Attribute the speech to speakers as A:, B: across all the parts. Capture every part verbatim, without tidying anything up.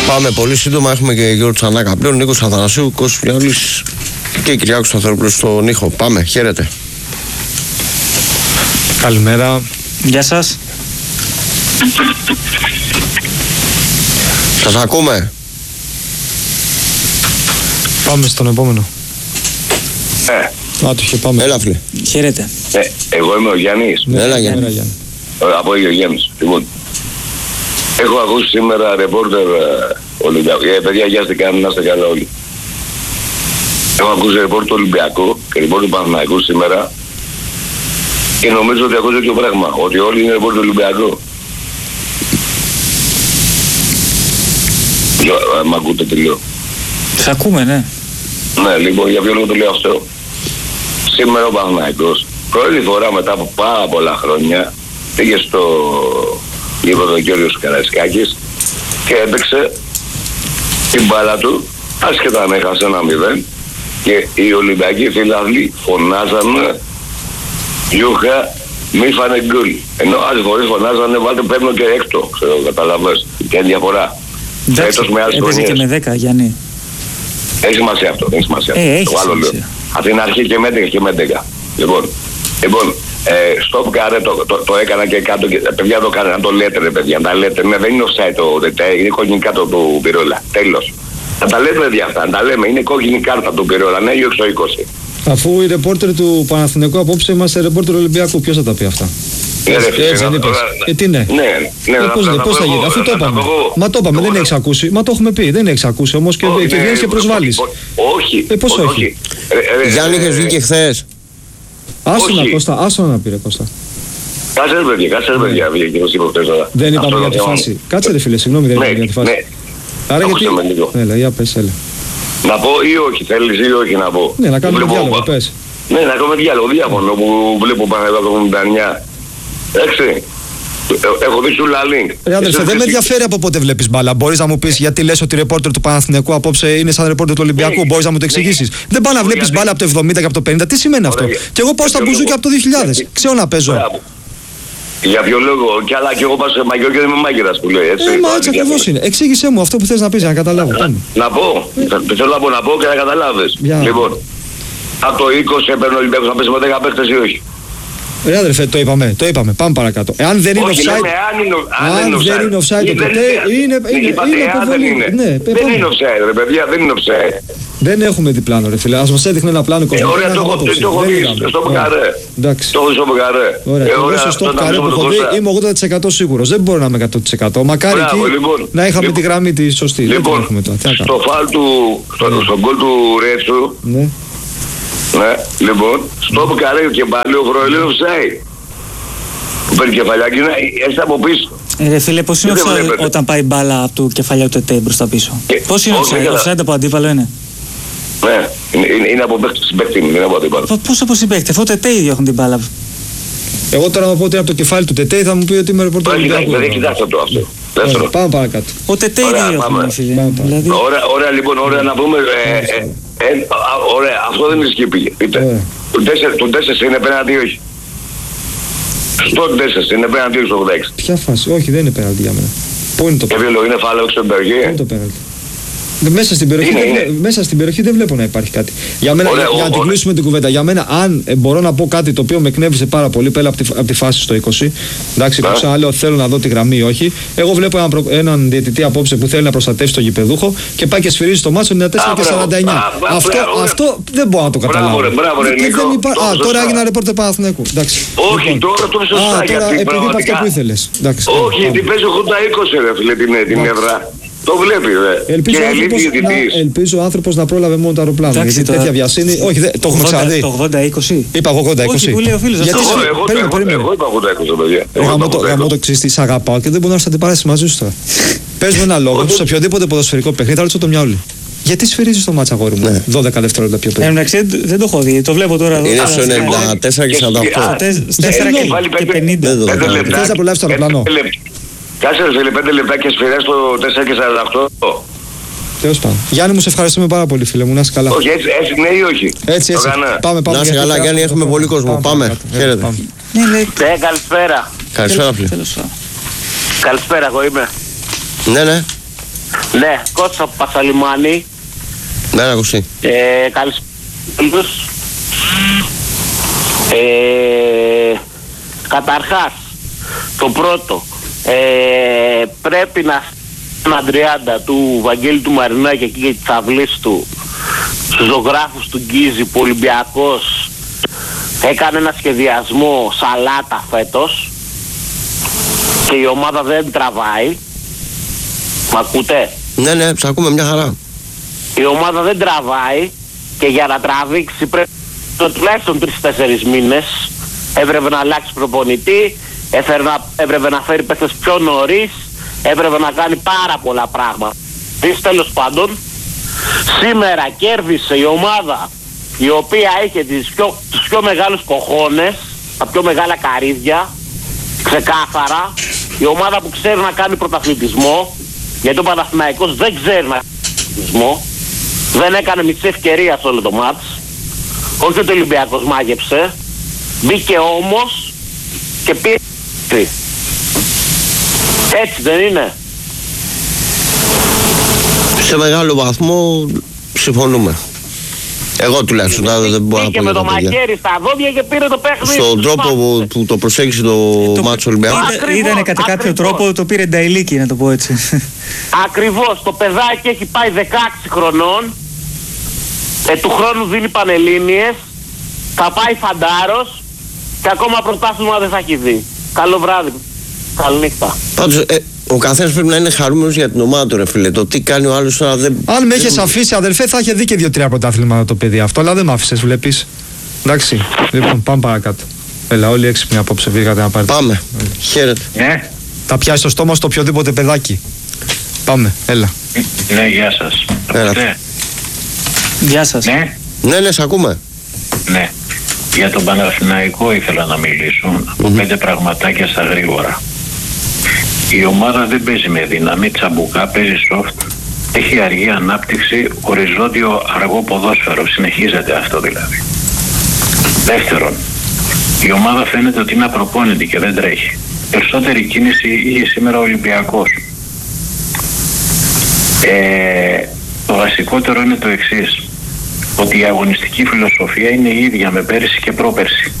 A: Πάμε πολύ σύντομα. Έχουμε και Γιώργο Τσανάκα πλέον, Νίκος Αθανασίου, Κώστας Φιάλης και Κυριάκος Σταθερόπουλος στον ήχο. Πάμε, χαίρετε.
B: Καλημέρα.
C: Γεια σας.
A: Σας ακούμε.
B: Πάμε στον επόμενο.
D: Ε.
B: Α, το είχε, πάμε.
A: Έλα, φίλε.
C: Χαίρετε.
D: Ε, εγώ είμαι ο Γιάννης.
A: Ναι, έλα, Γιάννη.
B: Καλημέρα, Γιάννη.
D: Ε, Από ο Γιάννης. Λοιπόν, έχω ακούσει σήμερα ρεπόρτερ Ολυμπιακού. Ε, παιδιά, γεια σας, να είστε καλά όλοι. Έχω ακούσει ρεπόρτερ Ολυμπιακού και ρεπόρτερ Παναθηναϊκού σήμερα και νομίζω ότι ακούω τέτοιο πράγμα, ότι όλοι είναι ρεπόρτερ Ολυμπιακού. Ε, μ' ακούτε τι λέω?
C: Σας ακούμε, ναι.
D: Ναι, λοιπόν, για ποιο λόγο το λέω αυτό? Σήμερα ο Παναθηναϊκός πρώτη φορά μετά από πάρα πολλά χρόνια πήγε στο γήπεδο Γιώργος Καραϊσκάκης και έπαιξε την μπάλα του, άσχετα αν έχασε ένα μηδέν, και οι Ολυμπιακοί φίλαθλοι φωνάζανε «Γιούχα, μη φάνε γκολ». Ενώ άλλοι φορές φωνάζανε «Βάλτε παίρνω και έκτο», ξέρω, καταλαβαίνεις, και διαφορά.
C: Εντάξει, έπαιζε και με δέκα, Γιάννη.
D: Έχει σημασία αυτό, έχει σημασία.
C: Ε, έχει
D: το άλλο λέω. Από την αρχή και με έντεκα και με έντεκα. Λοιπόν, λοιπόν ε, stop καρέ το, το, το έκανα και κάτω. Και, παιδιά το κάνα, να το λέτε ρε παιδιά, να τα λέτε. Ναι, δεν είναι offside το δετέ, είναι κόκκινη κάτω του Πυρόλα. Τέλος. Να τα λέτε παιδιά αυτά, να τα λέμε. Είναι κόκκινη κάρτα του Πυρόλα, ναι, ή έξω είκοσι.
B: Αφού οι ρεπόρτερ του Παναθηναϊκού απόψε είμαστε ρεπόρτερ Ολυμπιακού, ποιος θα τα πει αυτά?
D: Ναι, ρε, φίλε,
B: έτσι δεν είπες. Ε, τι ναι.
D: Ναι, ναι,
B: ε, πώς, πώς θα γίνει, αφού το είπαμε. Μα το είπαμε, δεν έχεις ακούσει. Μα το έχουμε πει, δεν έχεις ακούσει όμως και βγαίνεις και προσβάλλεις.
D: Όχι.
B: Ε, πώς όχι?
A: Γιάννη, είχες βγει και χθες.
B: Άσο να Κώστα, άσο να πει ρε Κώστα.
D: Κάτσε ρε παιδιά, κάτσε ρε παιδιά, βγήκε και είπε χθες τώρα.
B: Δεν είπαμε για τη φάση. Κάτσε ρε φίλε, συγγνώμη, δεν είπαμε για τη φάση. Άρα γιατί... Έλα, για πες, έλα.
D: Να πω ή όχι, θέλεις ή όχι να πω?
B: Ναι, να κάνουμε διάλογο, πες.
D: Ναι, να κάνουμε διάλογο, διάφωνο που βλέπω πάνω εδώ το εβδομήντα εννιά. Εντάξει. Έχω δει σου λαλίνγκ.
B: Ρε άδερφε, δεν με ενδιαφέρει από πότε βλέπεις μπάλα. Μπορείς να μου πεις γιατί λες ότι ρεπόρτερ του Παναθηναϊκού απόψε είναι σαν ρεπόρτερ του Ολυμπιακού? Μπορείς να μου το εξηγήσεις? Δεν πάω να βλέπεις μπάλα από το εβδομήντα και από το πενήντα. Τι σημαίνει αυτό? Και εγώ πάω στα μπουζούκια από το δύο χιλιάδες. Ξέρω να παίζω.
D: Για ποιο λόγο? Κι άλλα κι εγώ πάω σε μαγειό και δεν είμαι μάγειρας που λέει, έτσι.
B: Ε, μα έτσι ακριβώς είναι. Εξήγησέ μου αυτό που θες να πεις για να καταλάβω.
D: Να πω. Θέλω να πω να πω και να καταλάβεις. Λοιπόν, από το είκοσι έπαιρνε ο Ολυμπιακός να πέσει με δέκα παίκτες ή όχι?
B: Ρε αδερφέ, το είπαμε, το είπαμε. Πάμε παρακάτω. Εάν δεν είναι
D: όχι,
B: offside.
D: Λέμε, αν είναι, αν
B: αν
D: είναι
B: δεν είναι offside το ποτέ, είναι υποβολή.
D: Ναι, δεν είναι offside, ρε παιδιά, δεν είναι offside.
B: Δεν έχουμε διπλάνο, ρε φίλε. Ας μας έδειχνε ένα πλάνο είκοσι.
D: Ε, ωραία, το έχω δει στο Μπουκαρέ.
B: Εντάξει.
D: Το έχω δει στο Μπουκαρέ.
B: Ωραία, εγώ στο Μπουκαρέ που έχω δει είμαι ογδόντα τοις εκατό σίγουρος. Δεν μπορώ να είμαι εκατό τοις εκατό. Μακάρι εκεί να είχαμε τη γραμμή τη σωστή.
D: Λοιπόν, στο φάλ του, στον γκολ του Ρέτσου. Ναι, λοιπόν, στο Μπουκαρέ και πάλι ο Φροελίνο offside. Που παίρνει κεφαλιάκι, έρχεται από πίσω.
C: Ε, ρε φίλε, πώς είναι offside όταν πάει μπάλα από του κεφαλιού του Τετέ μπροστά πίσω? Πώς είναι offside? Offside από αντίπαλο είναι?
D: Ναι, είναι, είναι από συμπαίκτη, είναι από αντίπαλο.
C: Πώς από συμπαίκτη, αφού ο Τετέ ήδη έχουν την μπάλα.
B: Εγώ τώρα να πω ότι είναι από το κεφάλι του Τετέ θα μου πει ότι είμαι ρεπορτέρ του Ολυμπιακού.
D: Δεν κοιτάξτε το αυτό.
B: Ωραία, πάμε παρακάτω.
C: Ο Τετέ ήδη έχουν, φίλε. Δηλαδή...
D: Ωραία, ωραία, λοιπόν, ωραία να πούμε. Ε, ε, ε, ωραία, αυτό δεν ισχύει πήγε. Του τέσσερις είναι πέναντι ή όχι? Στο τέσσερις είναι πέναντι ή στο ογδόντα έξι?
B: Ποια φάση? Όχι, δεν είναι πέναντι για μένα. Πού είναι το πέναντι?
D: Είναι φάλαιο στην περιοχή.
B: Πού είναι το πέναντι? Μέσα στην, περιοχή
D: είναι,
B: δεν,
D: είναι.
B: μέσα στην περιοχή δεν βλέπω να υπάρχει κάτι. Για μένα,
D: ωραία,
B: για, για να την κλείσουμε την κουβέντα, για μένα, αν ε, μπορώ να πω κάτι το οποίο με εκνεύρισε πάρα πολύ πέρα από τη, από τη φάση στο είκοσι, εντάξει, που ξαναλέω θέλω να δω τη γραμμή ή όχι. Εγώ βλέπω έναν, προ, έναν διαιτητή απόψε που θέλει να προστατεύσει τον γηπεδούχο και πάει και σφυρίζει το μάτσο ενενήντα τέσσερα και σαράντα εννιά. Α, αυτό, μπράβο, αυτό δεν μπορώ να το καταλάβω.
D: Μπράβο, μπράβο, ρε, Νίκο,
B: υπά... Α, τώρα έγινε ρεπόρτερ Παναθηναϊκού.
D: Όχι, λοιπόν. Τώρα το σωστά.
B: Α, τώρα επειδή είπα αυτό που ήθελες.
D: Όχι, γιατί παίζει ογδόντα είκοσι ρε φίλε την έδρα. Το βλέπει, δε.
B: Ελπίζω,
D: και
B: άνθρωπος να, ελπίζω ο άνθρωπος να πρόλαβε μόνο το αεροπλάνο.
C: Εντάξει,
B: γιατί τέτοια βιασύνη. Όχι, δε, το έχουμε ξαναδεί.
C: Το ογδόντα είκοσι.
B: Είπα ογδόντα είκοσι.
C: Όχι, που λέει ο φίλος.
D: Γιατί εγώ, εγώ, περίμενε, εγώ, περίμενε. εγώ είπα ογδόντα είκοσι, παιδιά.
B: Εγώ το εξής, της αγαπάω και δεν μπορώ να σας αντιπαράσει μαζί σου τώρα. Πες μου ένα λόγο, σε οποιοδήποτε ποδοσφαιρικό παιχνίδι, θα ρωτήσω το μιαούλι. Γιατί σφυρίζεις το μάτσα, αγόρι μου, δώδεκα δευτερόλεπτα πιο πριν?
C: Εντάξει, δεν το έχω δει, το βλέπω τώρα.
A: Είναι στο ενενήντα τέσσερα και σαράντα οκτώ.
C: τέσσερα και πενήντα.
B: Θες να προλάβεις το αεροπλάνο?
D: Κάτσε ρε φίλε, πέντε λεπτά και σφυρές το τέσσερα και σαράντα οκτώ.
B: Τέλος πάντων. Γιάννη μου, σε ευχαριστούμε πάρα πολύ, φίλε μου. Να είσαι καλά.
D: Όχι, έτσι, έτσι ναι ή όχι?
B: Έτσι, έτσι. Πάμε, πάμε.
A: Να είσαι καλά, Γιάννη, έχουμε πολύ κόσμο. Πάμε. Χαίρετε.
D: Ναι, καλησπέρα.
A: Καλησπέρα, φίλε.
D: Καλησπέρα, εγώ είμαι.
A: Ναι, ναι.
E: Ναι, Κώστα από Πασαλιμάνη.
A: Ναι, ακούσι.
E: Ε, καλησπέρα. Ε, καταρχάς, το πρώτο, ε, πρέπει να ένα τριάντα του Βαγγέλη του Μαρινάκη εκεί και της αυλής του στους ζωγράφους του Γκίζη που ο Ολυμπιακός έκανε ένα σχεδιασμό σαλάτα φέτος και η ομάδα δεν τραβάει. Μ' ακούτε?
A: Ναι, ναι, σ' ακούμε μια χαρά.
E: Η ομάδα δεν τραβάει και για να τραβήξει πρέπει το τουλάχιστον τρεις τέσσερις μήνες. Έπρεπε να αλλάξει προπονητή, έπρεπε να, έπρεπε να φέρει παίκτες πιο νωρίς, έπρεπε να κάνει πάρα πολλά πράγματα. Δεις, τέλος πάντων, σήμερα κέρδισε η ομάδα η οποία είχε τις πιο, τους πιο μεγάλους κοχώνες, τα πιο μεγάλα καρύδια, ξεκάθαρα. Η ομάδα που ξέρει να κάνει πρωταθλητισμό, γιατί ο Παναθηναϊκός δεν ξέρει να κάνει πρωταθλητισμό, δεν έκανε μισή ευκαιρία σε όλο το μάτς. Όχι ότι ο Ολυμπιακός μάγεψε, μπήκε όμως και πήρε. Έτσι δεν είναι?
A: Σε μεγάλο βαθμό συμφωνούμε. Εγώ τουλάχιστον δεν μπορώ να πω.
E: Μπήκε με το μαχαίρι στα δόντια και πήρε το παιχνίδι.
A: Στον τρόπο που, που το προσέγγισε το, το μάτσο Ολυμπιακού.
C: Ήταν κατά κάποιο τρόπο, το πήρε Νταϊλίκη, να το πω έτσι.
E: Ακριβώς, το παιδάκι έχει πάει δεκαέξι χρονών. Ε, του χρόνου δίνει Πανελλήνιες, θα πάει φαντάρος και ακόμα πρωτάθλημα δεν θα έχει δει. Καλό βράδυ. Καληνύχτα.
A: Πάντως, ε, ο καθένας πρέπει να είναι χαρούμενος για την ομάδα του, ρε φίλε. Το τι κάνει ο άλλος τώρα δεν.
B: Αν με έχεις αφήσει, αδελφέ, θα είχε δει και δύο-τρία πρωτάθλημα το παιδί αυτό, αλλά δεν μ' άφησες, βλέπεις. Εντάξει, λοιπόν, πάμε παρακάτω. Έλα, όλοι έξυπνοι απόψε βγήκατε να πάρετε.
A: Πάμε. Χαίρετε.
F: Ναι.
B: Θα πιάσει στο στόμα στο οποιοδήποτε παιδάκι. Πάμε, έλα.
F: Ναι, γεια σας.
A: Έλα.
F: Ναι.
C: Γεια σας.
F: Ναι.
A: Ναι, ναι, σ' ακούμε.
F: Ναι. Για τον Παναθηναϊκό ήθελα να μιλήσω από mm-hmm. πέντε πραγματάκια στα γρήγορα. Η ομάδα δεν παίζει με δύναμη, τσαμπουκά, παίζει soft, έχει αργή ανάπτυξη, οριζόντιο αργό ποδόσφαιρο, συνεχίζεται αυτό δηλαδή. Δεύτερον, η ομάδα φαίνεται ότι είναι απροπόνητη και δεν τρέχει. Περισσότερη κίνηση είχε σήμερα ο Ολυμπιακός. Ε, το βασικότερο είναι το εξής, ότι η αγωνιστική φιλοσοφία είναι η ίδια με πέρυσι και πρόπερσι.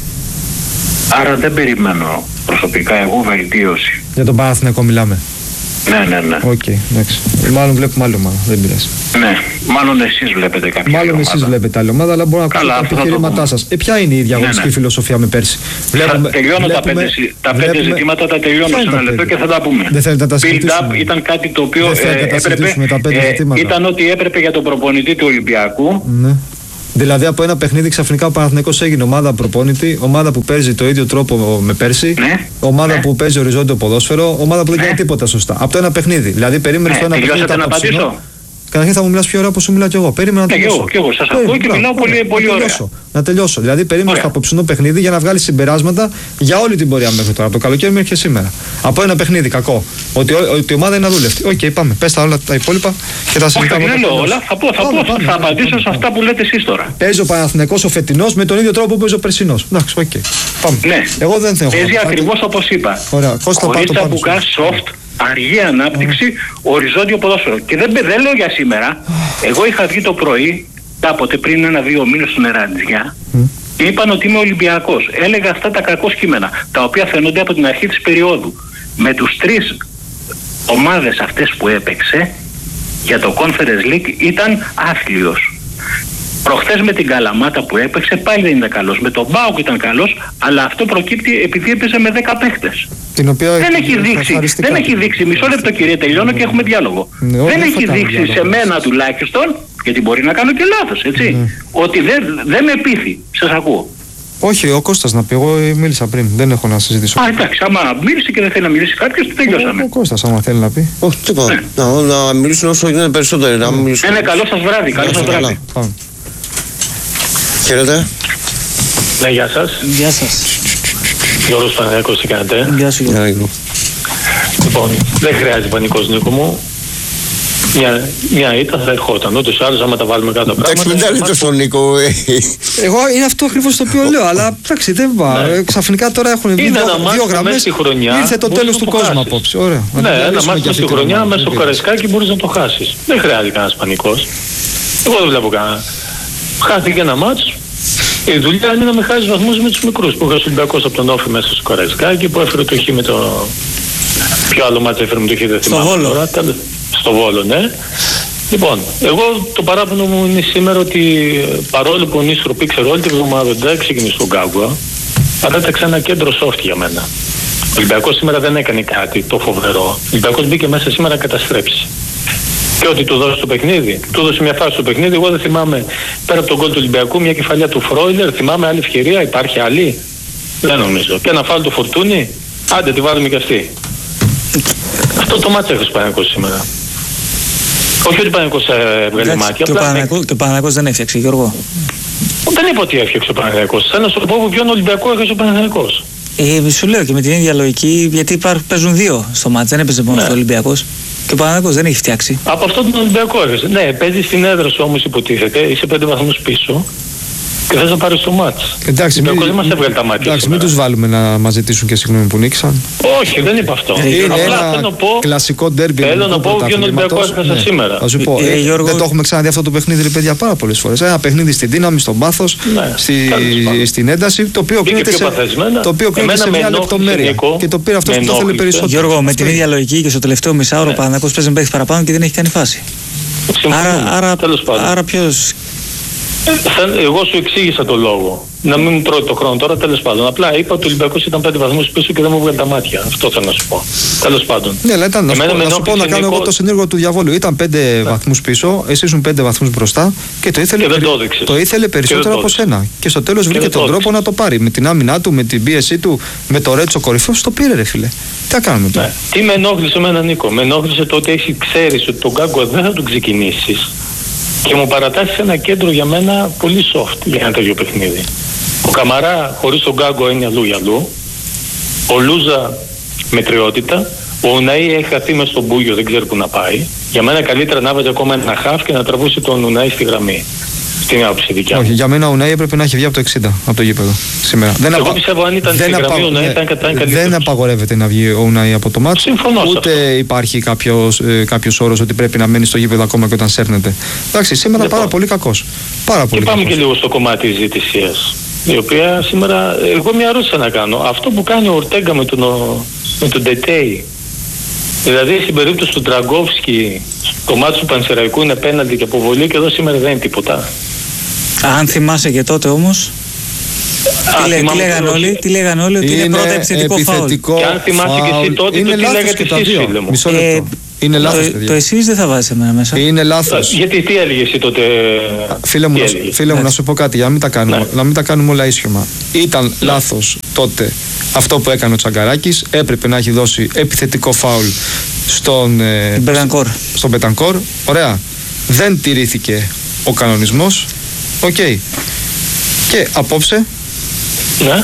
F: Άρα δεν περιμένω προσωπικά εγώ βελτίωση.
B: Για τον Παναθηναϊκό μιλάμε.
F: Ναι, ναι, ναι.
B: Οκ, okay, εντάξει. Μάλλον βλέπουμε άλλη ομάδα, δεν πειράζει.
F: Ναι, μάλλον εσείς βλέπετε κάποια
B: Μάλλον
F: ομάδα.
B: εσείς βλέπετε άλλη ομάδα, αλλά μπορώ να ακούσω τα επιχειρήματά σας. Ε, ποια είναι η ίδια αγωνιστική ναι, ναι. φιλοσοφία με πέρσι?
F: Βλέπουμε, τελειώνω βλέπουμε, τα πέντε, τα πέντε βλέπουμε, ζητήματα, τα τελειώνω σε ένα λεπτό και θα τα πούμε.
B: Δεν θέλετε να τα συζητήσουμε.
F: Build up ήταν κάτι το οποίο ε, έπρεπε,
B: τα
F: ε, ήταν ότι έπρεπε για τον προπονητή του Ολυμπιακού.
B: Ναι. Δηλαδή από ένα παιχνίδι ξαφνικά ο Παναθηναϊκός έγινε ομάδα προπόνητη, ομάδα που παίζει το ίδιο τρόπο με πέρσι,
F: ναι,
B: ομάδα
F: ναι.
B: που παίζει οριζόντιο ποδόσφαιρο, ομάδα που δεν
F: ναι.
B: κάνει τίποτα σωστά. Από το ένα παιχνίδι. Δηλαδή περίμενε
F: ναι.
B: το ένα παιχνίδι.
F: Να απαντήσω.
B: Καταρχήν θα μου μιλάς πιο ωραία όπως σου μιλάω κι εγώ. Περίμενα να τελειώσω.
F: Και εγώ, και εγώ σας ακούω και μιλάω πολύ, πολύ
B: να
F: ωραία.
B: Τελειώσω. Να τελειώσω. Δηλαδή περίμενα
F: ωραία.
B: το απόψινό παιχνίδι για να βγάλει συμπεράσματα για όλη την πορεία μέχρι τώρα. Από το καλοκαίρι μέχρι και σήμερα. Από ένα παιχνίδι κακό. Ότι, ότι η ομάδα είναι αδούλευτη. Οκ, okay, πάμε. Πες τα όλα τα υπόλοιπα και τα συζητάμε.
F: Όχι, δεν λέω όλα. Θα, πω, θα, πάμε, πω, πάμε, θα πάμε, απαντήσω σε αυτά που λέτε εσείς τώρα.
B: Παίζει ο Παναθηναϊκός ο φετινός με τον ίδιο τρόπο που παίζει ο περσινός. Εντάξει, οκ. Πάμε.
F: Ναι.
B: Εγώ δεν θέλω.
F: Παίζει ακριβώς όπως είπα. Χωρίς τσαμπουκά, soft, αργή ανάπτυξη, mm. οριζόντιο ποδόσφαιρο. Και δεν, δεν λέω για σήμερα. Εγώ είχα βγει το πρωί, κάποτε πριν ένα-δύο μήνες στον Εραντζιά, mm. και είπαν ότι είμαι Ολυμπιακός. Έλεγα αυτά τα κακό κείμενα, τα οποία φαίνονται από την αρχή της περίοδου. Με τους τρεις ομάδες αυτές που έπαιξε, για το Conference League ήταν άθλιος. Προχθές με την Καλαμάτα που έπαιξε πάλι δεν ήταν καλός. Με τον Μπάουκ ήταν καλός, αλλά αυτό προκύπτει επειδή έπαιζε με δέκα παίχτες. Δεν έχει δείξει, δεν έχει δείξει, μισό λεπτό κύριε, τελειώνω και έχουμε διάλογο. Ναι, δεν έχει δείξει σε μένα τουλάχιστον, γιατί μπορεί να κάνω και λάθος, έτσι, ναι. ότι δεν, δεν με πείθει. Σας ακούω.
B: Όχι, ο Κώστας να πει, εγώ μίλησα πριν, δεν έχω να συζητήσω.
F: Α, εντάξει, άμα μίλησε και δεν θέλει να μιλήσει κάποιος, το τελειώσαμε.
B: Ο, ο Κώστας, άμα θέλει να πει.
A: Όχι, τίποτα. Ναι. Να, να μιλήσουν όσο είναι περισσότερο. Να μιλήσουν...
F: Ναι, καλό σας βράδυ, καλό σας βράδυ.
A: Χαίρετε.
G: Ναι, γεια σας.
C: Γεια σας.
G: Γιώργος Παναγιώτος, τι κάνετε?
C: Γεια σου, Γιώργο.
G: Λοιπόν, δεν χρειάζεται πανικός, Νίκο μου. Μια, μια ήττα θα ερχόταν. Ούτως ή άλλως, άμα τα βάλουμε κάτω πράγματα.
A: Εντάξει, μην τα λέτε στον Νίκο.
B: Εγώ είναι αυτό ακριβώς το οποίο λέω. Αλλά εντάξει, δεν πάω. Ναι. Ξαφνικά τώρα έχουν βγει δύο, δύο γραμμές. Ήρθε το τέλος του κόσμου απόψε. Ωραία.
G: Ναι, ένα μάτι μέσα στη χρονιά, μέσα στο Καραϊσκάκι μπορείς να το χάσεις. Δεν χρειάζεται κανένας πανικός. Εγώ δεν βλέπω κανένα. Χάθηκε ένα μάτσο. Η δουλειά είναι να με χάσει βαθμούς με τους μικρούς. Που είχα Ολυμπιακός από τον Όφη μέσα στο Καραϊσκάκι, που έφερε το χ με το. Ποιο άλλο μάτσο έφερε με το χ, δεν θυμάμαι.
C: Στο Βόλο.
G: Στο Βόλο, ναι. Λοιπόν, εγώ το παράπονο μου είναι σήμερα ότι παρόλο που ο Νίστρο πήξε όλη την εβδομάδα, δεν ξεκινήσει στον Γκάγκουα, αλλά έταξε ένα κέντρο soft για μένα. Ο Ολυμπιακός σήμερα δεν έκανε κάτι το φοβερό. Ο Ολυμπιακός μπήκε μέσα σήμερα να καταστρέψει. Και ότι του δώσει το παιχνίδι. Του δώσει μια φάση στο παιχνίδι. Εγώ δεν θυμάμαι πέρα από τον γκολ του Ολυμπιακού μια κεφαλιά του Φρόιλερ. Θυμάμαι άλλη ευκαιρία. Υπάρχει άλλη. Δεν νομίζω. Και ένα φάουλ του Φορτούνι. Άντε τη βάλουμε κι αυτή. Αυτό το μάτσο έχει ο Παναθηναϊκός σήμερα. Όχι ότι ο Παναθηναϊκός έβγαλε μάτια.
C: Και ο Παναθηναϊκός δεν έφτιαξε, Γιώργο.
G: Δεν είπα ότι έφτιαξε ο Παναθηναϊκός. Ένα σου πω που ποιον Ολυμπιακό έχασε ο Παναθηναϊκός.
C: Ε, σου λέω και με την ίδια λογική, γιατί υπάρχουν, παίζουν δύο στο μάτς. Δεν έπαιζε μόνο ναι. ο Ολυμπιακός. Και ο Παναθηναϊκός δεν έχει φτιάξει.
G: Από αυτό τον Ολυμπιακό έχασε. Ναι, παίζει στην έδρα σου όμως υποτίθεται. Είσαι πέντε βαθμούς πίσω. Και θες να πάρεις το μάτς.
B: Εντάξει, μην,
G: δεν μας έβγαλε τα μάτια.
B: Εντάξει, μην τους βάλουμε να μας ζητήσουν και συγγνώμη που νίκησαν.
G: Όχι, δεν είπα αυτό.
B: Είναι απλά ένα πω, κλασικό ντέρμπι.
G: Θέλω να πω ποιον Ολυμπιακό έχασα ναι. σήμερα.
B: Θα σου πω, ε, ε, Γιώργο... δεν το έχουμε ξαναδεί αυτό το παιχνίδι, ρε παιδιά, πάρα πολλές φορές. Ένα παιχνίδι στην δύναμη, στον πάθος, ναι, στη, στην ένταση, το οποίο κρίνεται σε, το οποίο κρίνεται σε μια λεπτομέρεια. Και το πήρε αυτό που το θέλει περισσότερο.
C: Γιώργο, με την ίδια λογική και στο τελευταίο μισάωρο ο Παναθηναϊκός παίζει να παίξει παραπάνω και δεν έχει κάνει φάση. Άρα ποιος.
G: Εγώ σου εξήγησα το λόγο. Να μην μου τρώει το χρόνο τώρα, τέλος πάντων. Απλά είπα ότι ο Ολυμπιακός ήταν πέντε βαθμούς πίσω και δεν μου έβγαλε τα μάτια. Αυτό θέλω να σου πω. Τέλος πάντων.
B: Ναι, αλλά ήταν. Να σου πω, να σου πω να κάνω εγώ το συνέργο του διαβόλου. Ήταν πέντε βαθμούς πίσω, εσύ ήσουν πέντε βαθμούς μπροστά και το ήθελε,
G: και
B: περι...
G: το
B: το ήθελε περισσότερο από σένα. Και στο τέλος βρήκε τον τρόπο να το πάρει. Με την άμυνά του, με την πίεσή του, με το ρέτσο κορυφαίο, το πήρε, ρε φίλε. Τι θα κάνουμε τώρα.
G: Ναι. Τι με ενόχλησε εμένα, Νίκο. Με ενόχλησε το ότι έχει ξέρει ότι τον Γκάγκο δεν θα τον ξεκινήσει. Και μου παρατάσσει ένα κέντρο για μένα πολύ soft για ένα τέτοιο παιχνίδι. Ο Καμαρά χωρίς τον Γκάγκο είναι αλλού για αλλού. Ο Λούζα μετριότητα. Ο Ουναή έχει χαθεί μες στον Μπούγιο, δεν ξέρει που να πάει. Για μένα καλύτερα να βάζει ακόμα ένα χαφ και να τραβούσε τον Ουναή στη γραμμή. Στην άποψη δικιά μου.
B: Όχι, για μένα ο Ουναή έπρεπε να έχει βγει από το εξήντα από το γήπεδο σήμερα.
G: Εγώ απα... πιστεύω αν ήταν στη γραμμή ο Ουναή ήταν καλύτερος.
B: Δεν απαγορεύεται να βγει ο Ουναή από το μάτσο.
G: Συμφωνώ.
B: Ούτε υπάρχει κάποιος, ε, κάποιος όρος ότι πρέπει να μένει στο γήπεδο ακόμα και όταν σέρνεται. Εντάξει, σήμερα λοιπόν, πάρα πολύ κακός. Πάρα πολύ
G: και πάμε
B: κακός.
G: Και λίγο στο κομμάτι της ζήτησίας. Η οποία σήμερα, εγώ μια ερώτηση να κάνω. Αυτό που κάνει ο Ορτέγκα με τον, με τον Ντετέι. Δηλαδή στην περίπτωση του Τραγκόφσκι, το μάτι του Πανσεραϊκού είναι πέναλτι και αποβολή και εδώ σήμερα δεν είναι τίποτα.
C: Αν θυμάσαι και τότε όμως, Α, τι, λέ, τι, λέγαν όλοι, τι λέγαν όλοι, ότι είναι, είναι πρώτα επιθετικό φάουλ.
G: Και αν θυμάσαι και εσύ τότε,
B: είναι
G: το τι λέγατε εσείς, φίλε μου.
B: Μισό λεπτό. Ε, είναι λάθος,
C: το, το εσείς δεν θα βάζεις εμένα μέσα.
B: Είναι λάθος.
G: Γιατί τι έλεγε εσύ τότε.
B: Φίλε μου, φίλε μου να σου πω κάτι, για να μην τα κάνουμε, ναι. να μην τα κάνουμε όλα ίσιωμα. Ήταν ναι. λάθος τότε αυτό που έκανε ο Τσαγκαράκης. Έπρεπε να έχει δώσει επιθετικό φάουλ στον ε, στον Μπετανκόρ. Ωραία. Δεν τηρήθηκε ο κανονισμός. Οκ. Okay. Και απόψε
G: ναι.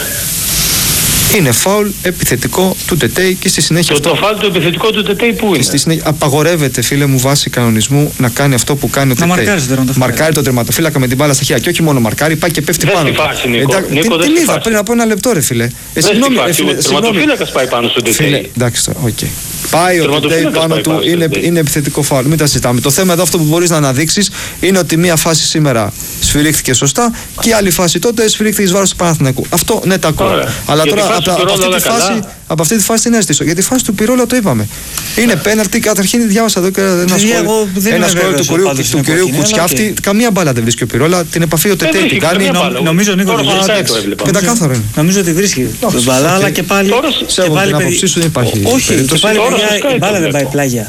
B: είναι φάουλ επιθετικό του Τετέι και στη συνέχεια.
G: Το, αυτό... το φάουλ του επιθετικό του Τετέι που είναι.
B: Στη συνέχεια απαγορεύεται, φίλε μου, βάσει κανονισμού να κάνει αυτό που κάνει ο Τετέι. Μαρκάρει τον τερματοφύλακα με την μπάλα στα χέρια. Και όχι μόνο μαρκάρει, πάει και πέφτει
G: δεν
B: πάνω.
G: Φάση, Νίκο.
B: Εντά...
G: Νίκο,
B: τι, την είδα πριν από ένα λεπτό, ρε φίλε.
G: Ε, συγγνώμη, ε, φίλε, ο τερματοφύλακας πάει πάνω στον Τετέι.
B: Εντάξει, οκ. Πάει ο Τετέι πάνω του, είναι, είναι επιθετικό φάουλ. Μην τα συζητάμε. Το θέμα εδώ αυτό που μπορείς να αναδείξεις είναι ότι μία φάση σήμερα σφυρίχθηκε σωστά και η άλλη φάση τότε σφυρίχθηκε εις βάρος του Παναθηναϊκού. Αυτό ναι, τα ακούω. Αλλά τώρα από αυτή τη φάση. Από αυτή τη φάση την έστεισω. Για τη φάση του Πυρόλα το είπαμε. Είναι πέναλτι. Καταρχήν διάβασα εδώ και ένα σχόλιο του κυρίου Κουτσιάφτη. Καμία μπάλα δεν βρίσκει ο Πυρόλα. Την επαφή ο Τετέι την κάνει.
C: Νομίζω Νίκο ότι βρίσκει.
B: Πεντακάθαρο είναι.
C: Νομίζω ότι βρίσκει την μπάλα, αλλά και πάλι.
B: Την άποψή σου δεν υπάρχει.
C: Όχι, και πάλι η μπάλα δεν πάει πλάγια.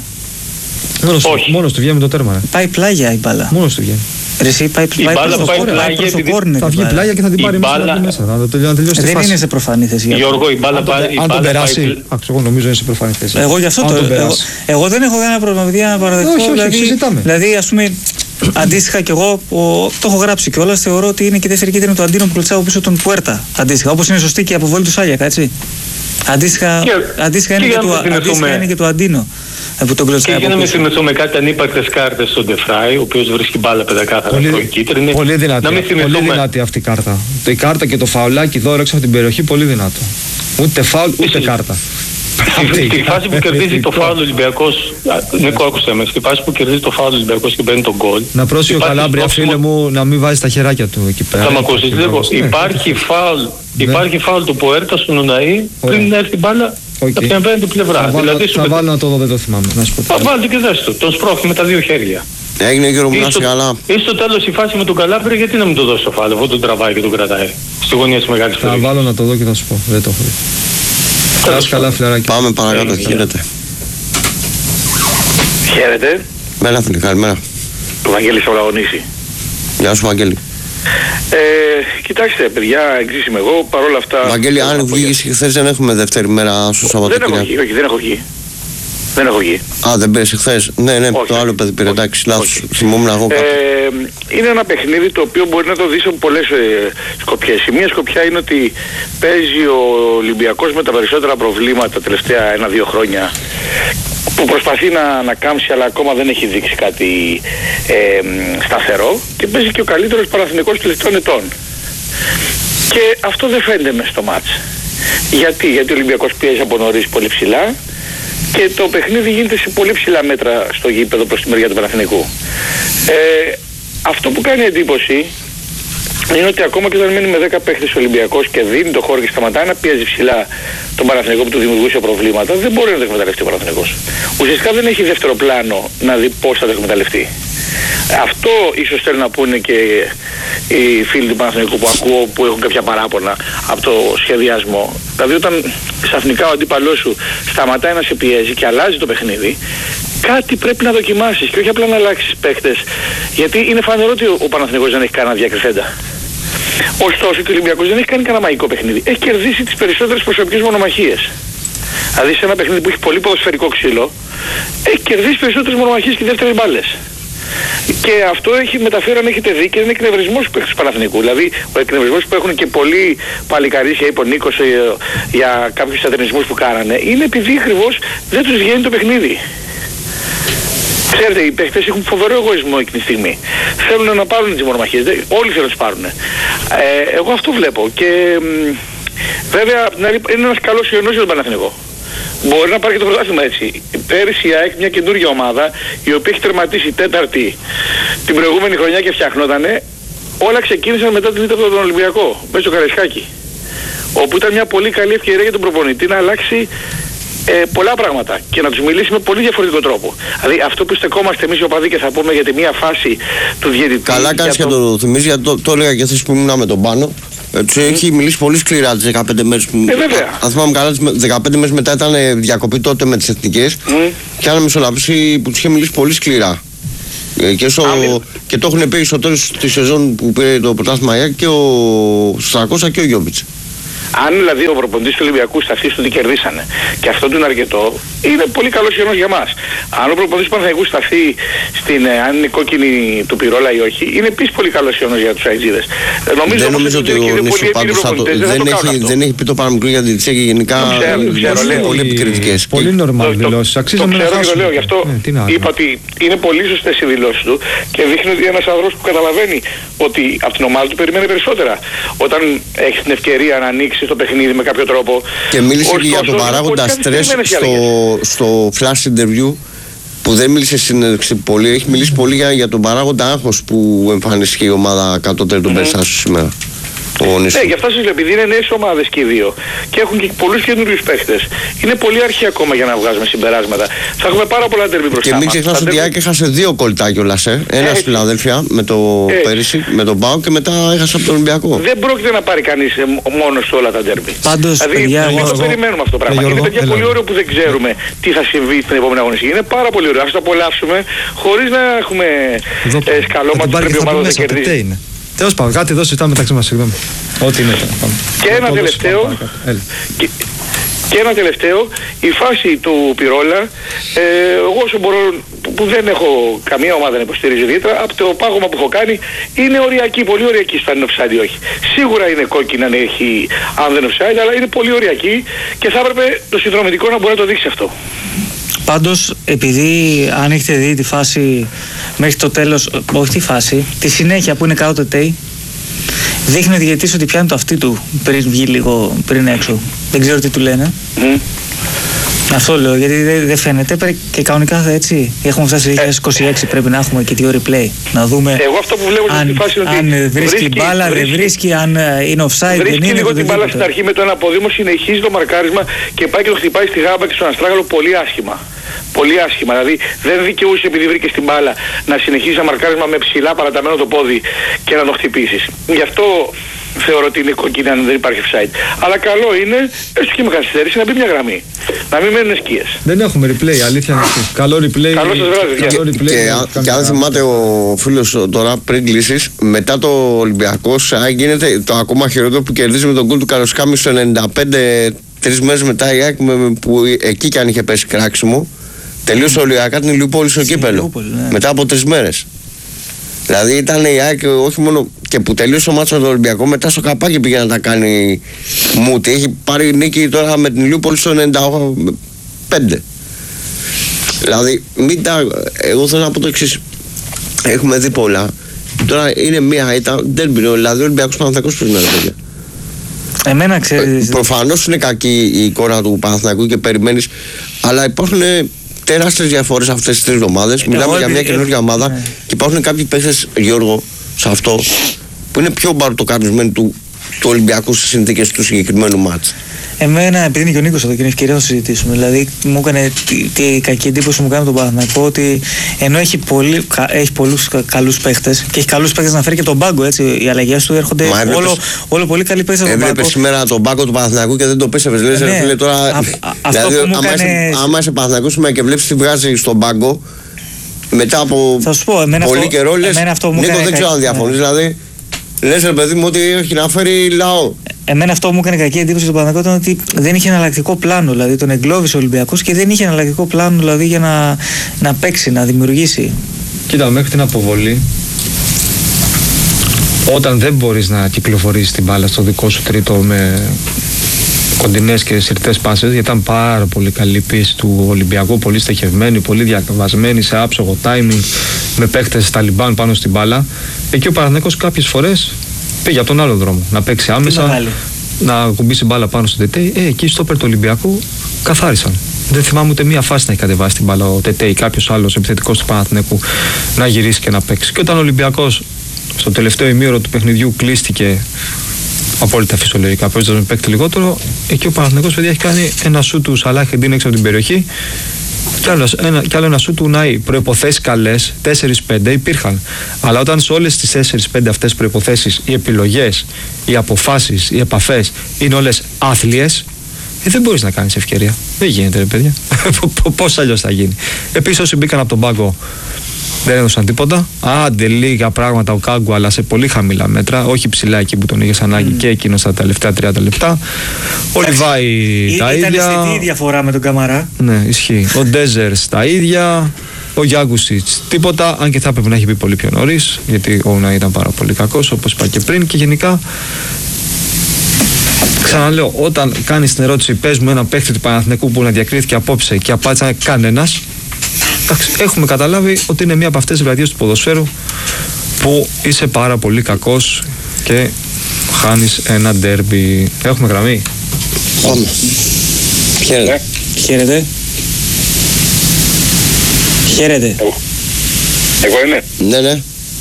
B: Μόνος του βγαίνει με το τέρμα.
C: Πάει πλάγια η μπάλα.
B: Μόνος του βγαίνει.
C: Εσύ πάει προς το κόρνερ.
B: Θα βγει πλάγια και θα την πάρει μέσα.
C: Δεν είναι σε προφανή θέση.
G: Γιώργο, η μπάλα πάει.
B: Αν τον περάσει. Εγώ νομίζω είναι σε προφανή θέση.
C: Εγώ γι' αυτό το. Εγώ δεν έχω κανένα πρόβλημα να παραδεχτώ. Δηλαδή, ας πούμε, αντίστοιχα κι εγώ το έχω γράψει κιόλα. Θεωρώ ότι είναι και η δεύτερη κίτρινη του Αντίνο που κλωτσάω πίσω τον Πουέρτα. Αντίστοιχα, όπως είναι σωστή και η αποβολή του Σάγιακα, έτσι. Αντίστοιχα είναι και του Αντίνο. που τον κλωτσάει.
G: Και για να μην θυμηθούμε κάτι ανύπαρκτες κάρτες στον Ντεφράι, ο οποίος βρίσκει μπάλα πεντακάθαρα
B: πολύ,
G: κίτρινη.
B: Πολύ δυνατή,
G: να μην θυμηθούμε...
B: πολύ δυνατή αυτή η κάρτα. Η κάρτα και το φαουλάκι δώρο έξω από την περιοχή πολύ δυνατό. Ούτε φαουλ ούτε κάρτα.
G: Στη φάση που κερδίζει το φάουλ Ολυμπιακός, Νίκο, άκουσα με, στη φάση που κερδίζει το φάουλ Ολυμπιακός και παίρνει τον γκολ.
B: Να πρόσεχε ο Καλάμπρια, φίλε μου, να μην βάζει τα χεράκια του εκεί πέρα.
G: Θα με ακούσεις λίγο. Υπάρχει φάουλ, υπάρχει φάουλ του Ποέρτα στον Ουναή πριν έρθει η μπάλα από την απέναντι πλευρά.
B: Θα βάλω, δηλαδή, θα σου... βάλω να το δω, δεν το θυμάμαι.
G: Θα βάλτε και δες το. Τον σπρώχνει με τα δύο χέρια.
A: Έγινε και ο καλά.
G: Ή στο τέλος η φάση με τον Καλάμπρια, γιατί να μην το δώσει το φάουλ, εγώ τον τραβάει και τον κρατάει. Στη γωνία της μεγάλης
B: περιοχής. Θα βάλω να το δω και θα σου πω. Δεν το έχω δει. Καλά, φιλαράκι.
A: Πάμε παρακάτω, χαίρετε.
H: Χαίρετε.
A: Μέλα φίλε, καλημέρα.
H: Ο Βαγγέλης Ολαγωνίση.
A: Γεια σου Βαγγέλη.
H: Ε, κοιτάξτε παιδιά, εξής είμαι εγώ, παρόλα αυτά...
A: Βαγγέλη, αν βγήκες χθες δεν έχουμε δεύτερη μέρα στο Σαββατοκύριακο.
H: Δεν έχω βγει, όχι, δεν έχω βγει. Δεν έχω βγει.
A: Α, δεν πήρες χθες. Ναι, ναι, όχι, το άλλο παιδί πήρε, εντάξει, λάθος. Θυμόμουν εγώ κάτω.
H: Ε, είναι ένα παιχνίδι το οποίο μπορεί να το δεις από πολλές ε, σκοπιές. Η μία σκοπιά είναι ότι παίζει ο Ολυμπιακός με τα περισσότερα προβλήματα τα τελευταία ένα-δύο χρόνια, που προσπαθεί να, να κάμψει αλλά ακόμα δεν έχει δείξει κάτι ε, σταθερό, και παίζει και ο καλύτερος Παναθηναϊκός τελευταίων ετών. Και αυτό δεν φαίνεται μες στο μάτς. Γιατί, Γιατί ο Ολυμπιακός πιέζει από νωρίς πολύ ψηλά και το παιχνίδι γίνεται σε πολύ ψηλά μέτρα στο γήπεδο προς τη μεριά του Παναθηναϊκού. Ε, αυτό που κάνει εντύπωση είναι ότι ακόμα και όταν μένει με δέκα παίχτες ο Ολυμπιακός και δίνει το χώρο και σταματάει να πιέζει ψηλά τον Παναθηναϊκό που του δημιουργούσε προβλήματα, δεν μπορεί να το εκμεταλλευτεί ο Παναθηναϊκός. Ουσιαστικά δεν έχει δεύτερο πλάνο να δει πώς θα το εκμεταλλευτεί. Αυτό ίσως θέλουν να πούνε και οι φίλοι του Παναθηναϊκού που ακούω, που έχουν κάποια παράπονα από το σχεδιασμό. Δηλαδή όταν ξαφνικά ο αντίπαλός σου σταματάει να σε πιέζει και αλλάζει το παιχνίδι, κάτι πρέπει να δοκιμάσεις και όχι απλά να αλλάξεις παίκτες. Γιατί είναι φανερό ότι ο Παναθηναϊκός δεν έχει κανένα διακριθέντα. Ωστόσο και ο Ολυμπιακός δεν έχει κάνει κανένα μαγικό παιχνίδι. Έχει κερδίσει τις περισσότερες προσωπικές μονομαχίες. Δηλαδή σε ένα παιχνίδι που έχει πολύ ποδοσφαιρικό ξύλο, έχει κερδίσει περισσότερες μονομαχίες και δεύτερες μπάλες. Και αυτό έχει μεταφέρει, αν έχετε δει, και είναι εκνευρισμός του παίκτες του Παναθηναϊκού. Δηλαδή ο εκνευρισμός που έχουν και πολλοί παλικαρίσια, είπε ο Νίκος, για κάποιους σατανισμούς που κάνανε, είναι επειδή ακριβώς δεν τους βγαίνει το παιχνίδι. Ξέρετε, οι παίχτες έχουν φοβερό εγωισμό εκείνη τη στιγμή. Θέλουν να πάρουν τις μονομαχίες. Όλοι θέλουν να τις πάρουν. Ε, εγώ αυτό βλέπω. Και μ, βέβαια είναι ένας καλός ιονός για τον Παναθηναϊκό. Μπορεί να πάρει και το πρωτάθλημα έτσι. Πέρυσι η ΑΕΚ, μια καινούργια ομάδα, η οποία έχει τερματίσει τέταρτη την προηγούμενη χρονιά και φτιαχνότανε, όλα ξεκίνησαν μετά την ήττα από τον Ολυμπιακό, μέσα στο Καραϊσκάκι. Όπου ήταν μια πολύ καλή ευκαιρία για τον προπονητή να αλλάξει Ε, πολλά πράγματα και να τους μιλήσει με πολύ διαφορετικό τρόπο. Δηλαδή αυτό που στεκόμαστε εμείς οι οπαδοί και θα πούμε για τη μία φάση του διαιτητή.
A: Καλά κάνεις και το, το θυμίζεις, γιατί το, το έλεγα και χθες που ήμουν με τον Πάνο. Έτσι, mm. Έχει μιλήσει πολύ σκληρά τις δεκαπέντε μέρες που...
H: Ε, βέβαια.
A: Αν θυμάμαι καλά, τις δεκαπέντε μέρες μετά ήταν διακοπή τότε με τις εθνικές mm. και ένα μεσολαβήσει που τους είχε μιλήσει πολύ σκληρά. Και, στο, και το έχουν πει στο τέλος τη σεζόν που πήρε το πρωτάθλημα και ο Στρακώσα και ο Γιώβιτς.
H: Αν δηλαδή ο προπονητής του Ολυμπιακού σταθεί στο ότι κερδίσανε και αυτό του είναι αρκετό, είναι πολύ καλός ιονός για μας. Αν ο προπονητής του Παναθηναϊκού σταθεί στην, ε, αν είναι κόκκινη του Πυρόλα ή όχι, είναι επίσης πολύ καλός ιονός για τους αιτζίδες. Ε, νομίζω
A: δεν νομίζω ότι ο Νίσο πάντως θα το... Δεν, δεν, έχει, δεν έχει πει το παραμικρό για την διετησία και γενικά είναι πολύ επικριτικές.
B: Πολύ νορμάλ δηλώσεις.
H: Το ξέρω και το λέω, γι' αυτό είπα ότι είναι πολύ σωστές οι δηλώσεις του και δείχνει ότι είναι ένας άνθρωπος που καταλαβαίνει ότι από την ομάδα του περιμένει περισσότερα. Όταν έχει την ευκαιρία να ανοίξει στο παιχνίδι με κάποιο τρόπο.
A: Και μίλησε και για τον παράγοντα στρες στο, στο flash interview που δεν μίλησε συνέντευξη πολύ. Έχει μιλήσει πολύ για, για τον παράγοντα άγχος που εμφανίστηκε η ομάδα κατώτερη των mm-hmm. περιστάσεων σήμερα.
H: Ναι, γι' αυτό σας λέω, επειδή είναι νέες ομάδες και οι δύο και έχουν και πολλούς καινούριους παίχτες, είναι πολύ αρχή ακόμα για να βγάζουμε συμπεράσματα. Θα έχουμε πάρα πολλά ντέρμπι μπροστά μας.
A: Και μην ξεχνάς ότι η ΑΕΚ έχασε δύο κολλητά κιόλας, ε. Ένα στη Φιλαδέλφια με το πέρυσι, με τον Πάο και μετά έχασε από τον Ολυμπιακό.
H: Δεν πρόκειται να πάρει κανείς μόνος του όλα τα ντέρμπι.
C: Πάντως,
H: δηλαδή,
C: παιδιά,
H: δεν το περιμένουμε αυτό το πράγμα. Είναι παιδιά πολύ ωραίο που δεν ξέρουμε τι θα συμβεί στην επόμενη αγωνιστική. Είναι πάρα πολύ ωραίο. Ας το απολαύσουμε χωρίς να έχουμε σκαλώματα που πρέπει η ομάδα να κερδίσει.
B: Τέλος πάντων, κάτι εδώ συζητάμε μεταξύ μας, συγγνώμη. Ό,τι είναι.
H: Και ένα τελευταίο, και, και ένα τελευταίο, η φάση του Πυρόλα, ε, εγώ όσο μπορώ, που δεν έχω καμία ομάδα να υποστηρίζει ιδιαίτερα, από το πάγωμα που έχω κάνει, είναι οριακή, πολύ οριακή στο αν είναι offside ή όχι. Σίγουρα είναι κόκκινα αν, έχει, αν δεν είναι offside, αλλά είναι πολύ οριακή και θα έπρεπε το συνδρομητικό να μπορεί να το δείξει αυτό.
C: Πάντως, επειδή αν έχετε δει τη φάση μέχρι το τέλος, όχι τη φάση, τη συνέχεια που είναι κάτω το Τετέι, δείχνει ο διαιτητής ότι πιάνει το αυτί του πριν βγει λίγο πριν έξω. Δεν ξέρω τι του λένε. Mm. Αυτό λέω, γιατί δεν δε φαίνεται και κανονικά έτσι. Έχουμε φτάσει στο δύο χιλιάδες είκοσι έξι, πρέπει να έχουμε και δύο replay. Να δούμε.
H: Εγώ αυτό που βλέπω
C: αν,
H: στη φάση είναι ότι.
C: Αν βρίσκει, βρίσκει μπάλα, δεν βρίσκει, αν είναι offside,
H: βρίσκει
C: δεν είναι.
H: λίγο την μπάλα στην αρχή με το ένα πόδι, συνεχίζει το μαρκάρισμα και πάει και το χτυπάει στη γάμπα και στον Αστράγαλο πολύ άσχημα. Πολύ άσχημα. Δηλαδή δεν δικαιούσε επειδή βρήκε την μπάλα να συνεχίσει ένα μαρκάρισμα με ψηλά παραταμένο το πόδι και να το χτυπήσει. Γι' αυτό θεωρώ ότι είναι κόκκινη αν δεν υπάρχει offside. Αλλά καλό είναι, έστω και με καθυστέρηση, να μπει μια γραμμή. Να μην μένουν σκίες.
B: Δεν έχουμε replay, αλήθεια είναι αυτή. Καλό replay.
H: Καλό σας βράδυ.
B: Καλό replay.
A: Και, και, και αν θυμάται ο φίλος τώρα πριν κλείσεις, μετά το Ολυμπιακός γίνεται το ακόμα χειρότερο που κερδίζει με τον γκολ του Καροσκάμι στο ενενήντα πέντε, τρεις μέρες μετά η ΑΕΚ, που εκεί κι αν είχε πέσει κράξιμο. Τελείωσε ολιακά την Ηλιούπολη στο κύπελο. Ναι. Μετά από τρεις μέρες. Δηλαδή ήταν η ΑΕΚ όχι μόνο και που τελείωσε ο μάτσο με τον Ολυμπιακό, μετά στο καπάκι πήγε να τα κάνει μούτι. Έχει πάρει νίκη τώρα με την Ηλιούπολη στο ενενήντα πέντε. Δηλαδή, μην τα. Εγώ θέλω να πω το εξής. Έχουμε δει πολλά. Τώρα είναι μία ήττα, δεν πήρε. Δηλαδή, ο Ολυμπιακός Παναθηναϊκός πρέπει να είναι.
C: Εμένα ξέρεις.
A: Προφανώς είναι κακή η εικόνα του Παναθηναϊκού και περιμένεις, αλλά υπάρχουν τεράστιες διαφορές αυτές τις τρεις εβδομάδες. Μιλάμε για μια καινούργια ομάδα ναι. Και υπάρχουν κάποιοι παίκτες, Γιώργο, σε αυτό που είναι πιο μπαρτοκαρδισμένοι του, του Ολυμπιακού στις συνθήκες του συγκεκριμένου μάτς.
C: Εμένα, επειδή είναι και ο Νίκος εδώ και είναι ευκαιρία να το συζητήσουμε, δηλαδή μου έκανε τη κακή εντύπωση μου κάνει τον Παναθηναϊκό ότι ενώ έχει, πολύ, έχει πολλούς καλούς παίχτες και έχει καλούς παίχτες να φέρει και τον πάγκο, έτσι, οι αλλαγές του έρχονται έβλεπες, όλο, όλο πολύ καλοί παίχτες από τον πάγκο.
A: Έβλεπες σήμερα τον πάγκο του Παναθηναϊκού και δεν το πίστευες. Λες, ναι, φίλε, τώρα, α, α, δηλαδή, άμα, έκανε... είσαι, άμα είσαι Παναθηναϊκός σήμερα και βλέπεις τι βγάζει στον πάγκο μετά από
C: πω,
A: πολύ
C: αυτό,
A: καιρό, λες, Νίκο, δεν ξέρω αν διαφωνείς, δηλαδή. Λες ρε παιδί μου ότι έχει να φέρει λαό.
C: Εμένα αυτό μου έκανε κακή εντύπωση στον Παναθηναϊκό ήταν ότι δεν είχε εναλλακτικό πλάνο. Δηλαδή τον εγκλώβησε ο Ολυμπιακός και δεν είχε εναλλακτικό πλάνο δηλαδή, για να, να παίξει, να δημιουργήσει.
B: Κοίτα, μέχρι την αποβολή, όταν δεν μπορείς να κυκλοφορήσεις την μπάλα στο δικό σου τρίτο με κοντινές και συρτές πάσες, γιατί ήταν πάρα πολύ καλή πίεση του Ολυμπιακού, πολύ στοχευμένη, πολύ διαβασμένη σε άψογο timing, με παίχτες Ταλιμπάν πάνω στην μπάλα. Εκεί ο Παναθηναϊκός κάποιες φορές πήγε από τον άλλο δρόμο. Να παίξει άμεσα, να κουμπίσει μπάλα πάνω στο Τετέι. Ε, εκεί στο όπερ του Ολυμπιακού καθάρισαν. Δεν θυμάμαι ούτε μία φάση να έχει κατεβάσει την μπάλα ο Τετέι, κάποιος άλλος επιθετικός του Παναθηναϊκού να γυρίσει και να παίξει. Και όταν ο Ολυμπιακός στο τελευταίο ημίωρο του παιχνιδιού κλείστηκε απόλυτα φυσιολογικά, παίζοντας με παίκτη λιγότερο, εκεί ο Παναθηναϊκός παιδιά έχει κάνει ένα σου του Σαλάχ-Εντίν έξω από την περιοχή. Κι άλλο ένα, κι άλλο ένα σου του Νάι. Προϋποθέσεις καλές, τέσσερις πέντε υπήρχαν. Αλλά όταν σε όλες τις τέσσερις πέντε αυτές προϋποθέσεις οι επιλογές, οι αποφάσεις, οι επαφές είναι όλες άθλιες, ε, δεν μπορείς να κάνεις ευκαιρία. Δεν γίνεται, ρε παιδιά. Πώς αλλιώς θα γίνει. Επίσης, όσοι μπήκαν από τον πάγκο δεν έδωσαν τίποτα. Άντε λίγα πράγματα ο Κάγκου, αλλά σε πολύ χαμηλά μέτρα. Όχι ψηλά εκεί που τον είχες ανάγκη mm. και εκείνο στα τελευταία τριάντα λεπτά. Ο Λιβάη τα ίδια.
C: Ήταν αισθητή διαφορά με τον Καμαρά.
B: Ναι, ισχύει. Ο Ντέζερς τα ίδια. Ο Γιάγκουσιτς τίποτα. Αν και θα έπρεπε να έχει πει πολύ πιο νωρίς. Γιατί ο Ούνα ήταν πάρα πολύ κακός, όπως είπα και πριν. Και γενικά, ξαναλέω, όταν κάνεις την ερώτηση, πες μου ένα παίχτη του Παναθηναϊκού που να διακρίθηκε απόψε και απάντησε κανένας. Έχουμε καταλάβει ότι είναι μία από αυτές τις βραδιές του ποδοσφαίρου που είσαι πάρα πολύ κακός και χάνεις ένα ντέρμπι. Έχουμε γραμμή.
A: Πάμε. Χαίρετε.
C: Χαίρετε. Χαίρετε.
D: Εγώ είμαι.
A: Ναι, ναι.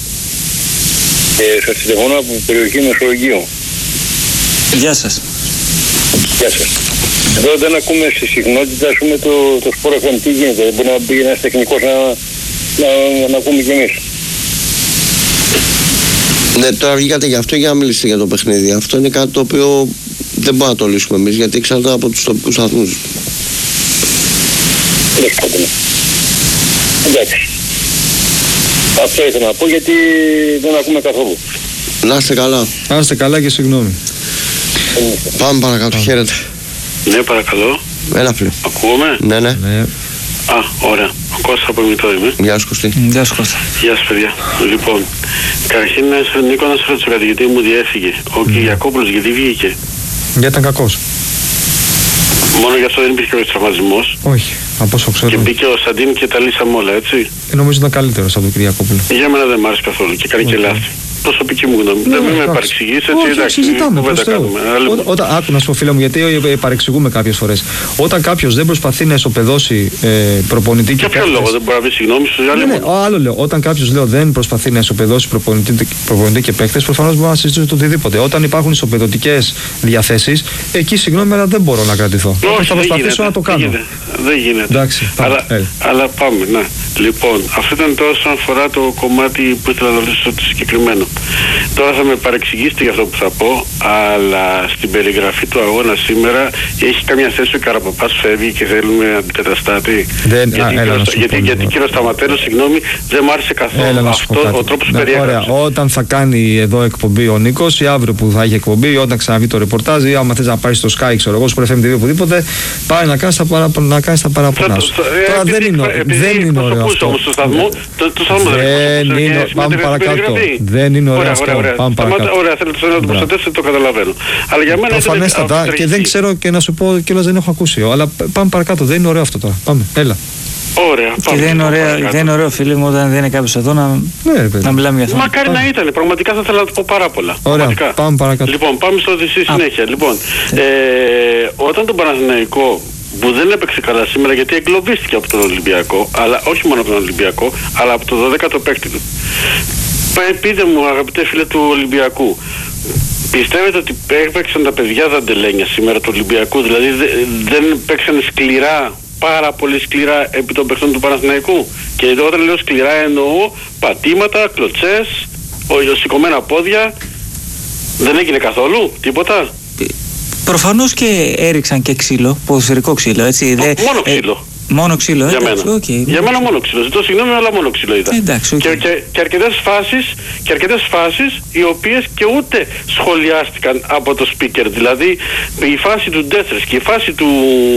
D: Ε, σας τηλεφωνώ από περιοχή Μεσογείου.
C: Γεια σας.
D: Γεια σας. Εδώ δεν ακούμε στη συχνότητα, ας πούμε, το, το Sport εφ εμ τι γίνεται. Δεν μπορεί να μπει ένας τεχνικός να, να, να ακούμε κι εμείς.
A: Ναι, τώρα βγήκατε γι' αυτό για να μιλήσετε για το παιχνίδι. Αυτό είναι κάτι το οποίο δεν μπορούμε να το λύσουμε εμείς, γιατί εξαρτάται από τους τοπικούς σταθμούς.
D: Δεν σκότωνα. Εντάξει. Αυτό ήθελα να πω, γιατί δεν ακούμε καθόλου.
A: Να είστε καλά.
B: Να είστε καλά και συγγνώμη.
A: Πάμε παρακάτω, χαίρετε.
D: Ναι, παρακαλώ.
A: Έλα, φίλε.
D: Ακούγομαι.
A: Ναι, ναι.
B: ναι.
D: Α, ωραία. Ο Κώστας από Μητρό είμαι.
A: Γεια σου, Κωστή.
C: Γεια σου, Κώστα.
D: Γεια σου, παιδιά. Λοιπόν, καταρχήν, Νίκο, να σε ρωτήσω κάτι, γιατί μου διέφυγε. Ο mm. Κυριακόπουλος γιατί βγήκε?
B: Γιατί ήταν κακός.
D: Μόνο γι' αυτό δεν υπήρχε ο τραυματισμός?
B: Όχι. Από όσο ξέρω.
I: Και μπήκε ο Σαντίν και τα λύσαμε όλα, έτσι.
B: Και νομίζω ήταν καλύτερο από τον Κυριακόπουλο.
I: Για μένα δεν μ' άρεσε καθόλου και κάνει okay. και λάθη. Προσωπική μου γνώμη. Δεν με παρεξηγήσει, έτσι.
B: Όχι,
I: εντάξει,
B: συζητάμε.
I: Ό,
B: όταν, άκου να σου πω, φίλε μου, γιατί παρεξηγούμε κάποιες φορές. Όταν κάποιος δεν προσπαθεί να ισοπεδώσει ε, προπονητή και.
I: Για ποιο λόγο δεν μπορεί να πει συγγνώμη στου άλλου.
B: Ναι, ναι, άλλο λέω. Όταν κάποιος λέω δεν προσπαθεί να ισοπεδώσει προπονητή, προπονητή και παίκτες, προφανώς μπορεί να συζητήσει το οτιδήποτε. Όταν υπάρχουν ισοπεδωτικές διαθέσεις, εκεί συγγνώμη, αλλά δεν μπορώ να κρατηθώ.
I: Όχι,
B: θα προσπαθήσω να το κάνω.
I: Δεν γίνεται.
B: Εντάξει,
I: αλλά, αλλά πάμε, ναι. Λοιπόν, αυτό ήταν τώρα όσον αφορά το κομμάτι που ήθελα να ρωτήσω το συγκεκριμένο. Τώρα θα με παρεξηγήσετε για αυτό που θα πω, αλλά στην περιγραφή του αγώνα σήμερα έχει καμιά θέση ο Καραπαπάς φεύγει και θέλουμε αντικαταστάτη.
B: Δεν,
I: γιατί
B: α, έλα,
I: γιατί, γιατί, γιατί κύριο Σταματέλος, συγγνώμη, δεν μου άρεσε καθόλου αυτό ο τρόπος που περιέγραψε.
B: Όταν θα κάνει εδώ εκπομπή ο Νίκος ή αύριο που θα έχει εκπομπή ή όταν ξαναβεί το ρεπορτάζ ή άμα θες να πάρει στο Sky, ξέρω εγώ, στο εφ εμ τι βι, οπουδήποτε, πάει να κάνεις τα, παρα, να κάνεις τα παραπονά σου. Τώρα δεν είναι ωραίο αυτό. Δεν είναι. Πάμε παρακάτω. Δεν είναι ωραίο αυτό. Πάμε παρακάτω.
I: Ωραία, θέλετε να το προστατεύσετε, το καταλαβαίνω. Αλλά για μένα
B: προφανέστατα και δεν ξέρω και να σου πω κιόλας δεν έχω ακούσει. Αλλά πάμε παρακάτω. Δεν είναι ωραίο αυτό τώρα. Πάμε. Έλα.
I: Ωραία,
C: και δεν είναι, ωραία, δεν είναι ωραίο, φίλε μου, όταν δεν είναι κάποιος εδώ να,
B: ναι,
C: να μιλάμε για αυτό.
I: Μακάρι να ήταν. Πραγματικά θα ήθελα να το πω πάρα πολλά.
B: Ωραία, πάμε παρακάτω.
I: Λοιπόν, πάμε στο στη συνέχεια. Α. Λοιπόν, ε, όταν τον Παναθηναϊκό που δεν έπαιξε καλά σήμερα γιατί εγκλωβίστηκε από τον Ολυμπιακό, αλλά όχι μόνο από τον Ολυμπιακό, αλλά από το δωδέκατο παίκτη του. Πείτε μου, αγαπητέ φίλε του Ολυμπιακού, πιστεύετε ότι έπαιξαν τα παιδιά δαντελένια σήμερα του Ολυμπιακού, δηλαδή δεν παίξαν σκληρά, πάρα πολύ σκληρά επί των παιχτών του Παναθηναϊκού? Και όταν λέω σκληρά εννοώ πατήματα, κλωτσές, σηκωμένα πόδια. Δεν έγινε καθόλου τίποτα?
C: Προφανώς και έριξαν και ξύλο, ποδοσφαιρικό ξύλο, έτσι.
I: Δε, μόνο ξύλο.
C: Ε, μόνο ξύλο,
I: για
C: εντάξει,
I: μένα.
C: Okay.
I: Για μένα μόνο ξύλο. Ζητώ συγγνώμη, αλλά μόνο ξύλο είδα.
C: Εντάξει, okay.
I: και, και, και, αρκετές φάσεις, και αρκετές φάσεις οι οποίες και ούτε σχολιάστηκαν από το speaker. Δηλαδή η φάση του Ντέτσρες και η φάση του,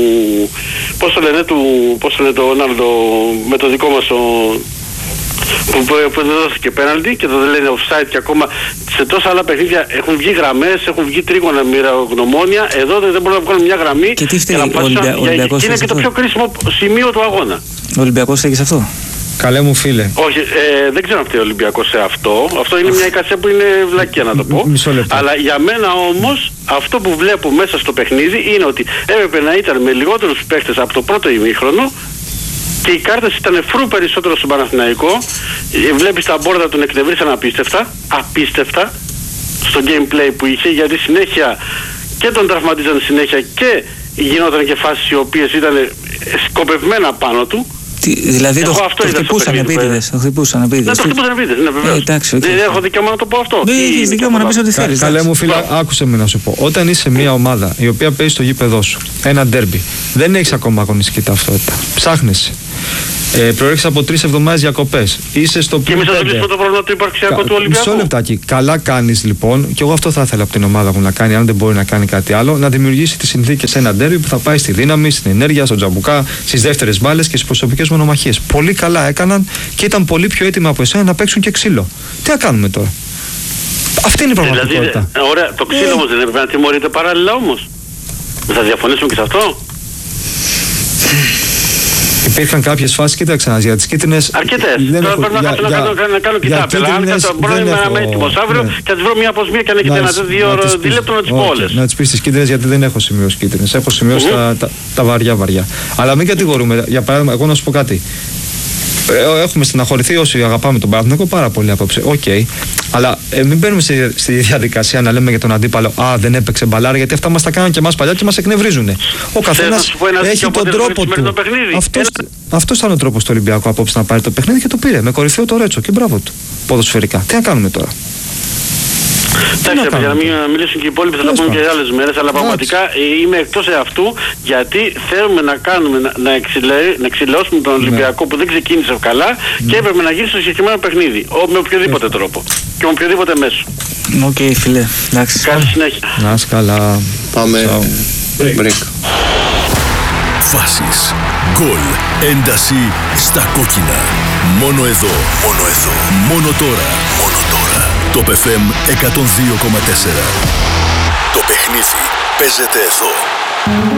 I: πώς το λένε, του, πώς το λένε το Ρονάλντο με το δικό μας ο, που, που δεν δόθηκε πέναλτι και το δεν λένε offside, και ακόμα σε τόσα άλλα παιχνίδια έχουν βγει γραμμές, έχουν βγει τρίγωνα μοιραγνωμόνια. Εδώ δεν, δεν μπορούν να βγάλουν μια γραμμή
C: και τι φταίει ο
I: Ολυμπιακός? Είναι και το πιο κρίσιμο σημείο του αγώνα.
C: Ο Ολυμπιακός φταίει σε αυτό?
B: Καλέ μου φίλε.
I: Όχι, ε, δεν ξέρω αν φταίει ο Ολυμπιακός σε αυτό. Αυτό είναι μια εικασία που είναι βλακία να το πω. Αλλά για μένα όμως αυτό που βλέπω μέσα στο παιχνίδι είναι ότι έπρεπε να ήταν με λιγότερους παίχτες από το πρώτο ημίχρονο. Και οι κάρτες ήταν φρού περισσότερο στον Παναθηναϊκό. Βλέπεις τα μπόρτα τον εκνευρίσαν απίστευτα. Απίστευτα. Στο gameplay που είχε, γιατί συνέχεια και τον τραυματίζαν συνέχεια και γινόταν και φάσεις οι οποίες ήταν σκοπευμένα πάνω του.
C: Τι, δηλαδή το, το χτυπούσαν επίτηδες. Το χτυπούσαν επίτηδες.
I: Ναι, το χτυπούσαν επίτηδες, ναι, βεβαίως.
C: Ε, εντάξει, okay.
I: Δεν έχω δικαίωμα να το πω αυτό.
C: Δεν έχεις δικαίωμα να πεις ό,τι θέλεις.
B: Καλέ μου φίλε, άκουσε με να σου πω. Όταν είσαι μια ομάδα η οποία παίζει στο γήπεδό σου, ένα ντέρμπι, δεν έχεις ακόμα αγωνιστική ταυτότητα. Ψάχνεσαι. Ε, προέρχεσαι από τρεις εβδομάδες διακοπές. Είσαι στο
I: και εμείς θα λύσουμε το πρόβλημα του υπαρξιακού του Ολυμπιακού.
B: Μισό λεπτάκι. Καλά κάνεις λοιπόν, και εγώ αυτό θα ήθελα από την ομάδα μου να κάνει, αν δεν μπορεί να κάνει κάτι άλλο, να δημιουργήσει τις συνθήκες σε ένα ντέρμπι που θα πάει στη δύναμη, στην ενέργεια, στον τζαμπουκά, στις δεύτερες μπάλες και στις προσωπικές μονομαχίες. Πολύ καλά έκαναν και ήταν πολύ πιο έτοιμοι από εσένα να παίξουν και ξύλο. Τι να κάνουμε τώρα? Αυτή είναι η πραγματικότητα.
I: Δηλαδή, ωραία, το ξύλο όμως δεν έπρεπε να τιμωρείται παράλληλα όμως? Θα διαφωνήσουμε και σε αυτό?
B: Υπήρχαν κάποιες φάσεις, κοίταξα για τις κίτρινες.
I: Αρκετές. Τώρα πρέπει να κάτσω να κάνω κοιτάπελα. Αν μπορώ να είμαι έτοιμος αύριο και να τις βρω μία προς μία και αν έχετε ένα δύο δίλεπτο να τις πω όλες.
B: Να τις πεις τις κίτρινες, γιατί δεν έχω σημειώσει κίτρινες. Έχω σημειώσει τα βαριά βαριά. Αλλά μην κατηγορούμε. Για παράδειγμα, εγώ να σου πω κάτι. Έχουμε στεναχωρηθεί όσοι αγαπάμε τον Παναθηναϊκό πάρα πολύ απόψε. Οκ. Okay. Αλλά ε, μην μπαίνουμε στη, στη διαδικασία να λέμε για τον αντίπαλο «Α, δεν έπαιξε μπαλάρα», γιατί αυτά μας τα κάναν και εμάς παλιά και μας εκνευρίζουν. Ο καθένας έχει τον τρόπο του. Αυτός, αυτός ήταν ο τρόπος του Ολυμπιακού απόψε να πάρει το παιχνίδι και το πήρε. Με κορυφαίο το Ρέτσο και μπράβο του. Ποδοσφαιρικά. Τι να κάνουμε τώρα?
I: Εντάξει, για να μην μιλήσουν και οι υπόλοιποι θα τα πούμε και άλλες μέρες, αλλά πραγματικά είμαι εκτός αυτού, γιατί θέλουμε να κάνουμε, να, να, εξηλε, να εξηλαιώσουμε τον Ολυμπιακό που δεν ξεκίνησε καλά και έπρεπε να γίνει στο συγκεκριμένο παιχνίδι, με οποιοδήποτε τρόπο και με οποιοδήποτε μέσο.
C: Οκ, okay, φίλε, εντάξει.
I: Καλή συνέχεια.
B: Να είσαι καλά.
A: Πάμε. Break.
J: Φάσεις, γκολ, ένταση στα κόκκινα. Μόνο εδώ, μόνο εδώ, μόνο τώρα, μόνο τώρα. Το εφ εμ εκατόν δύο κόμμα τέσσερα. Το παιχνίδι παίζεται εδώ.